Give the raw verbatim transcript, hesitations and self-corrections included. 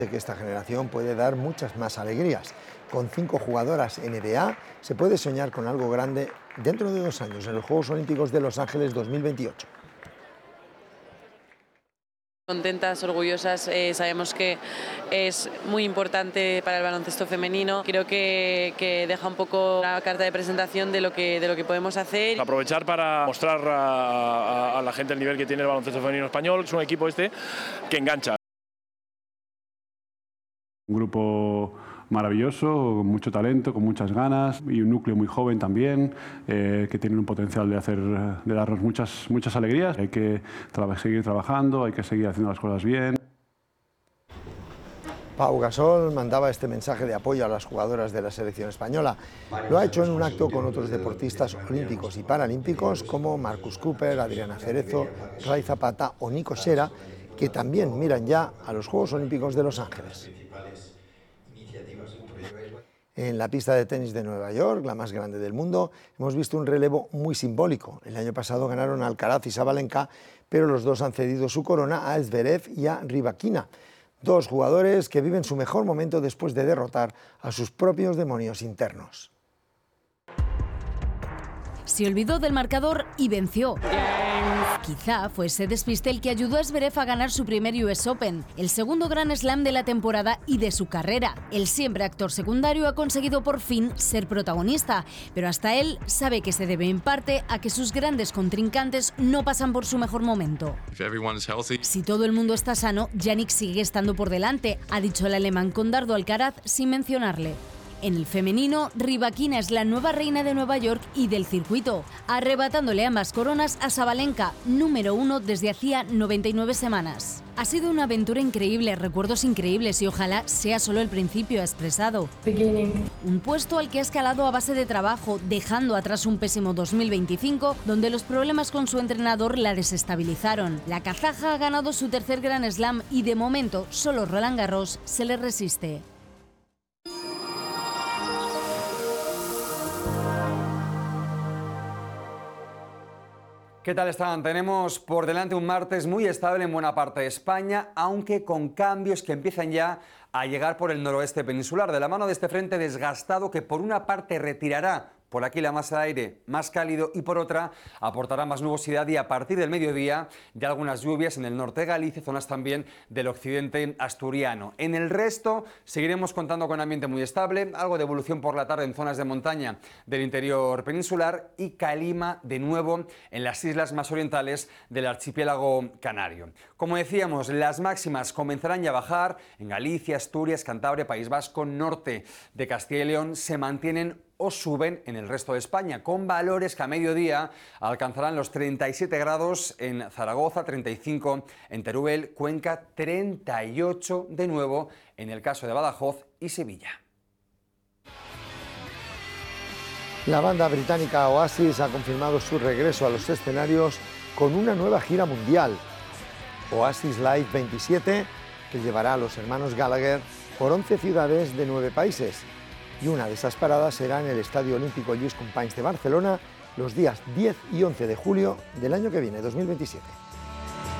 que esta generación puede dar muchas más alegrías. Con cinco jugadoras N B A se puede soñar con algo grande dentro de dos años en los Juegos Olímpicos de Los Ángeles dos mil veintiocho. Contentas, orgullosas, eh, sabemos que es muy importante para el baloncesto femenino. Creo que, que deja un poco la carta de presentación de lo que, de lo que podemos hacer. Aprovechar para mostrar a, a, a la gente el nivel que tiene el baloncesto femenino español. Es un equipo este que engancha. Un grupo maravilloso, con mucho talento, con muchas ganas y un núcleo muy joven también, eh, que tienen un potencial de, hacer, de darnos muchas, muchas alegrías. Hay que tra- seguir trabajando, hay que seguir haciendo las cosas bien. Pau Gasol mandaba este mensaje de apoyo a las jugadoras de la selección española. Lo ha hecho en un acto con otros deportistas olímpicos y paralímpicos como Marcus Cooper, Adriana Cerezo, Ray Zapata o Nico Sera, que también miran ya a los Juegos Olímpicos de Los Ángeles. En la pista de tenis de Nueva York, la más grande del mundo, hemos visto un relevo muy simbólico. El año pasado ganaron Alcaraz y Sabalenka, pero los dos han cedido su corona a Zverev y a Rybakina, dos jugadores que viven su mejor momento después de derrotar a sus propios demonios internos. Se olvidó del marcador y venció. Quizá fue ese despiste el que ayudó a Zverev a ganar su primer U S Open, el segundo Grand Slam de la temporada y de su carrera. El siempre actor secundario ha conseguido por fin ser protagonista, pero hasta él sabe que se debe en parte a que sus grandes contrincantes no pasan por su mejor momento. Si todo el mundo está sano, Jannik sigue estando por delante, ha dicho el alemán con Dardo Alcaraz sin mencionarle. En el femenino, Rybakina es la nueva reina de Nueva York y del circuito, arrebatándole ambas coronas a Sabalenka, número uno desde hacía noventa y nueve semanas. Ha sido una aventura increíble, recuerdos increíbles y ojalá sea solo el principio, ha expresado. Beginning. Un puesto al que ha escalado a base de trabajo, dejando atrás un pésimo dos mil veinticinco, donde los problemas con su entrenador la desestabilizaron. La kazaja ha ganado su tercer Grand Slam y de momento solo Roland Garros se le resiste. ¿Qué tal están? Tenemos por delante un martes muy estable en buena parte de España, aunque con cambios que empiezan ya a llegar por el noroeste peninsular, de la mano de este frente desgastado que por una parte retirará por aquí la masa de aire más cálido y por otra aportará más nubosidad y a partir del mediodía ya algunas lluvias en el norte de Galicia, zonas también del occidente asturiano. En el resto seguiremos contando con ambiente muy estable, algo de evolución por la tarde en zonas de montaña del interior peninsular y calima de nuevo en las islas más orientales del archipiélago canario. Como decíamos, las máximas comenzarán ya a bajar en Galicia, Asturias, Cantabria, País Vasco, norte de Castilla y León se mantienen o suben en el resto de España, con valores que a mediodía alcanzarán los treinta y siete grados en Zaragoza, treinta y cinco en Teruel, Cuenca, treinta y ocho de nuevo en el caso de Badajoz y Sevilla. La banda británica Oasis ha confirmado su regreso a los escenarios con una nueva gira mundial, Oasis Live veintisiete, que llevará a los hermanos Gallagher por once ciudades de nueve países. Y una de esas paradas será en el Estadio Olímpico Lluís Companys de Barcelona los días diez y once de julio del año que viene, dos mil veintisiete.